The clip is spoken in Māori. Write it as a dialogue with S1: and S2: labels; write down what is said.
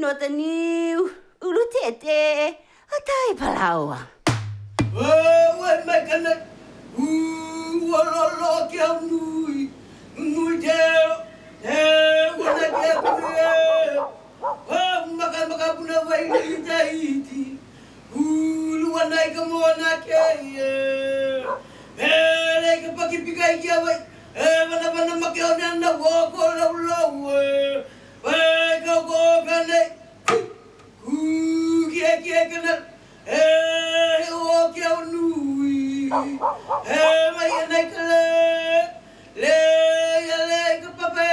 S1: no te niu, urutete, atai palaua.
S2: Wai mai kana, walolo kia nui, nui teo, wana kia pune, maka puna wai ni taiti, luana ika moana kia, leka paki pika ikia wai,